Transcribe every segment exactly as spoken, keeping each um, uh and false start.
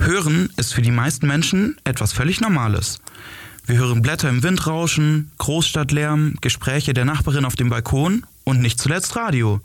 Hören ist für die meisten Menschen etwas völlig Normales. Wir hören Blätter im Wind rauschen, Großstadtlärm, Gespräche der Nachbarin auf dem Balkon und nicht zuletzt Radio.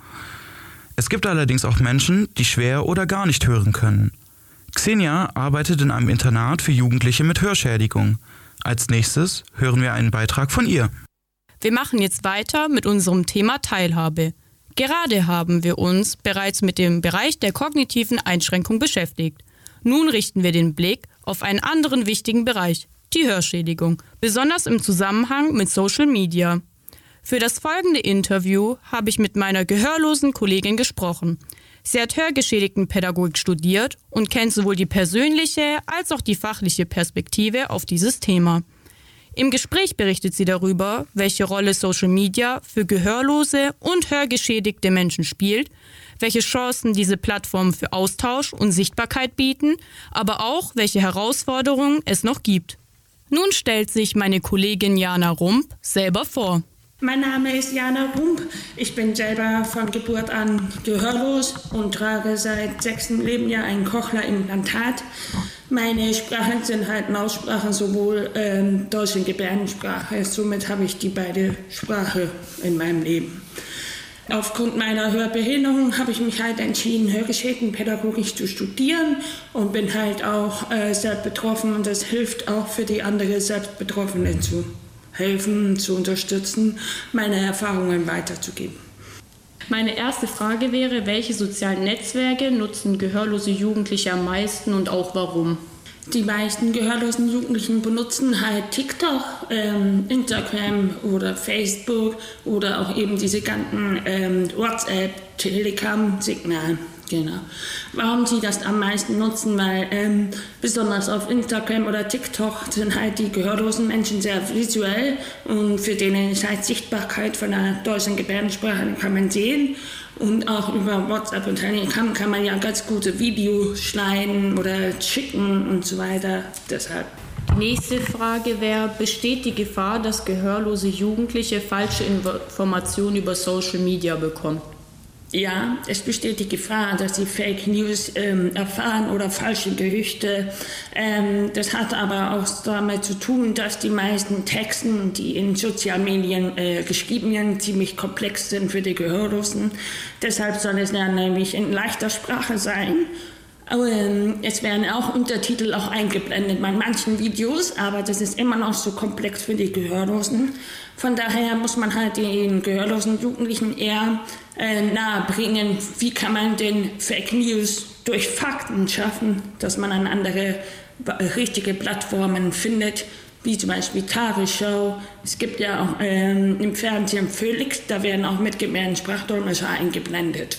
Es gibt allerdings auch Menschen, die schwer oder gar nicht hören können. Xenia arbeitet in einem Internat für Jugendliche mit Hörschädigung. Als nächstes hören wir einen Beitrag von ihr. Wir machen jetzt weiter mit unserem Thema Teilhabe. Gerade haben wir uns bereits mit dem Bereich der kognitiven Einschränkung beschäftigt. Nun richten wir den Blick auf einen anderen wichtigen Bereich, die Hörschädigung, besonders im Zusammenhang mit Social Media. Für das folgende Interview habe ich mit meiner gehörlosen Kollegin gesprochen. Sie hat Hörgeschädigtenpädagogik studiert und kennt sowohl die persönliche als auch die fachliche Perspektive auf dieses Thema. Im Gespräch berichtet sie darüber, welche Rolle Social Media für gehörlose und hörgeschädigte Menschen spielt, welche Chancen diese Plattformen für Austausch und Sichtbarkeit bieten, aber auch welche Herausforderungen es noch gibt. Nun stellt sich meine Kollegin Jana Rump selber vor. Mein Name ist Jana Rump. Ich bin selber von Geburt an gehörlos und trage seit sechstem Lebensjahr ein Cochlea-Implantat. Meine Sprachen sind halt Maussprache, sowohl ähm, Deutsch und Gebärdensprache. Somit habe ich die beide Sprachen in meinem Leben. Aufgrund meiner Hörbehinderung habe ich mich halt entschieden, Hörgeschädigtenpädagogik zu studieren und bin halt auch äh, selbst betroffen, und das hilft auch für die anderen Selbstbetroffenen zu helfen, zu unterstützen, meine Erfahrungen weiterzugeben. Meine erste Frage wäre, welche sozialen Netzwerke nutzen gehörlose Jugendliche am meisten und auch warum? Die meisten gehörlosen Jugendlichen benutzen halt TikTok, ähm, Instagram oder Facebook oder auch eben diese ganzen ähm, WhatsApp, Telegram-Signale. Genau. Warum sie das am meisten nutzen, weil ähm, besonders auf Instagram oder TikTok sind halt die gehörlosen Menschen sehr visuell, und für denen ist halt Sichtbarkeit von der deutschen Gebärdensprache kann man sehen, und auch über WhatsApp und Telegram kann man ja ganz gute Videos schneiden oder schicken und so weiter. Deshalb. Nächste Frage wäre, besteht die Gefahr, dass gehörlose Jugendliche falsche Informationen über Social Media bekommen? Ja, es besteht die Gefahr, dass sie Fake News ähm, erfahren oder falsche Gerüchte. Ähm, das hat aber auch damit zu tun, dass die meisten Texten, die in sozialen Medien äh, geschrieben werden, ziemlich komplex sind für die Gehörlosen. Deshalb soll es ja nämlich in leichter Sprache sein. Ähm, es werden auch Untertitel auch eingeblendet bei manchen Videos, aber das ist immer noch so komplex für die Gehörlosen. Von daher muss man halt den gehörlosen Jugendlichen eher äh, nahebringen, wie kann man den Fake News durch Fakten schaffen, dass man an andere äh, richtige Plattformen findet, wie zum Beispiel Tagesschau. Es gibt ja auch ähm, im Fernsehen Felix, da werden auch mit Gebärdensprachdolmetscher eingeblendet.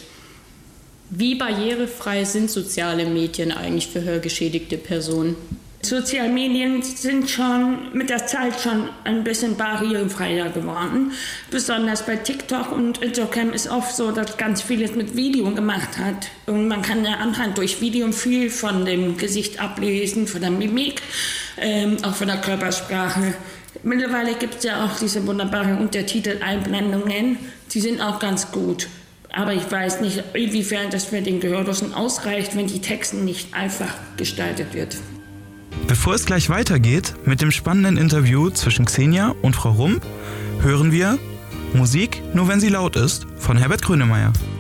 Wie barrierefrei sind soziale Medien eigentlich für hörgeschädigte Personen? Soziale Medien sind schon mit der Zeit schon ein bisschen barrierefreier geworden. Besonders bei TikTok und Instagram ist oft so, dass ganz vieles mit Video gemacht hat. Und man kann ja anhand durch Video viel von dem Gesicht ablesen, von der Mimik, ähm, auch von der Körpersprache. Mittlerweile gibt es ja auch diese wunderbaren Untertitel-Einblendungen, die sind auch ganz gut. Aber ich weiß nicht, inwiefern das für den Gehörlosen ausreicht, wenn die Texte nicht einfach gestaltet wird. Bevor es gleich weitergeht mit dem spannenden Interview zwischen Xenia und Frau Rump, hören wir Musik, nur wenn sie laut ist, von Herbert Grönemeyer.